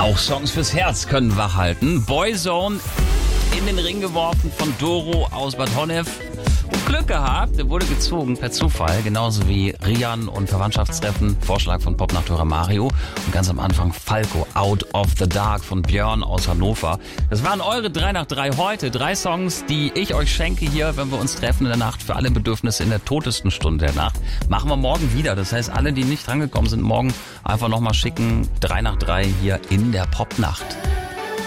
Auch Songs fürs Herz können wachhalten. Boyzone in den Ring geworfen von Doro aus Bad Honnef. Und Glück gehabt, er wurde gezogen per Zufall, genauso wie Rian und Verwandtschaftstreffen, Vorschlag von Popnachthörer Mario. Und ganz am Anfang Falco, Out of the Dark von Björn aus Hannover. Das waren eure 3 nach 3 heute. 3 Songs, die ich euch schenke hier, wenn wir uns treffen in der Nacht für alle Bedürfnisse in der totesten Stunde der Nacht. Machen wir morgen wieder. Das heißt, alle, die nicht drangekommen sind, morgen einfach nochmal schicken. 3 nach 3 hier in der Popnacht.